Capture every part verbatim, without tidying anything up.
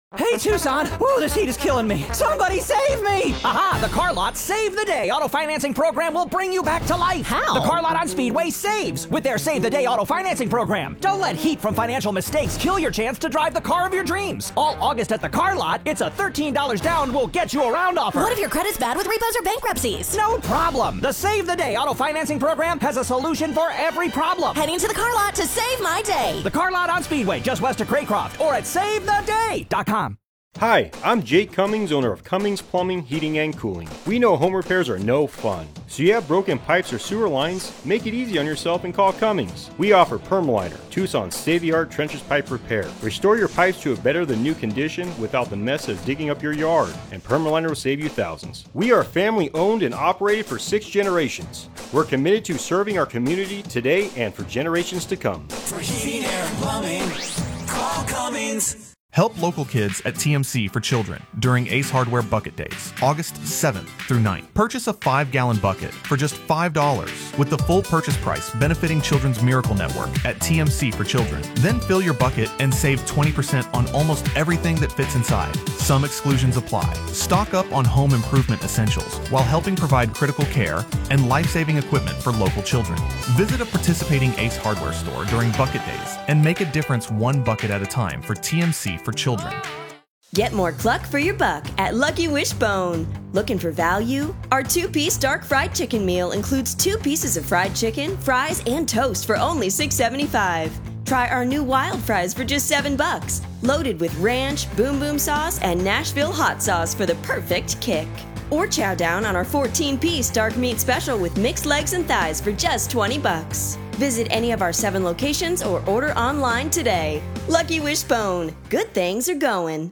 Hey, Tucson! Ooh, this heat is killing me! Somebody save me! Aha! The Car Lot Save the Day auto financing program will bring you back to life! How? The Car Lot on Speedway saves with their Save the Day auto financing program. Don't let heat from financial mistakes kill your chance to drive the car of your dreams. All August at the Car Lot, it's a thirteen dollars down will get you around offer. What if your credit's bad with repos or bankruptcies? No problem! The Save the Day auto financing program has a solution for every problem. Heading to the Car Lot to save my day. The Car Lot on Speedway, just west of Craycroft, or at save the day dot com. Hi, I'm Jake Cummings, owner of Cummings Plumbing, Heating, and Cooling. We know home repairs are no fun. So you have broken pipes or sewer lines? Make it easy on yourself and call Cummings. We offer Permaliner, Tucson's state-of-the-art trenches pipe repair. Restore your pipes to a better than new condition without the mess of digging up your yard, and Permaliner will save you thousands. We are family owned and operated for six generations. We're committed to serving our community today and for generations to come. For heating, air, and plumbing, call Cummings. Help local kids at T M C for Children during Ace Hardware Bucket Days, August seventh through ninth. Purchase a five gallon bucket for just five dollars with the full purchase price benefiting Children's Miracle Network at T M C for Children. Then fill your bucket and save twenty percent on almost everything that fits inside. Some exclusions apply. Stock up on home improvement essentials while helping provide critical care and life-saving equipment for local children. Visit a participating Ace Hardware store during Bucket Days and make a difference one bucket at a time for T M C for Children. Get more cluck for your buck at Lucky Wishbone. Looking for value? Our two-piece dark fried chicken meal includes two pieces of fried chicken, fries, and toast for only six seventy-five. Try our new wild fries for just seven bucks, loaded with ranch, boom boom sauce, and Nashville hot sauce for the perfect kick. Or chow down on our fourteen-piece dark meat special with mixed legs and thighs for just twenty bucks. Visit any of our seven locations or order online today. Lucky Wishbone. Good things are going.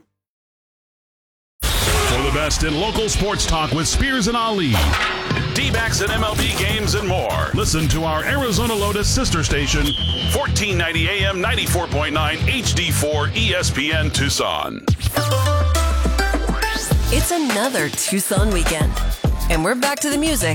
For the best in local sports talk with Spears and Ali, D-backs and M L B games and more. Listen to our Arizona Lotus sister station, fourteen ninety A M, ninety-four point nine H D four E S P N Tucson. It's another Tucson weekend, and we're back to the music